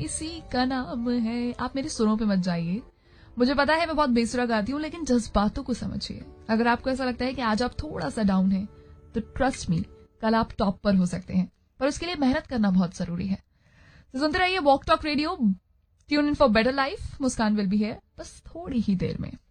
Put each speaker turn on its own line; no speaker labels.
इसी का नाम है। आप मेरे सुरों पे मत जाइए, मुझे पता है मैं बहुत बेसुरा गाती हूँ, लेकिन जज्बातों को समझिए। अगर आपको ऐसा लगता है कि आज आप थोड़ा सा डाउन है, तो ट्रस्ट मी, कल आप टॉप पर हो सकते हैं, पर उसके लिए मेहनत करना बहुत जरूरी है। तो सुनते रहिए walk talk radio, tune in for better life. Muskan will be here बस थोड़ी ही देर में।